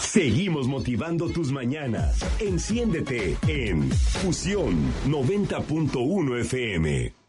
Seguimos motivando tus mañanas. Enciéndete en Fusión 90.1 FM.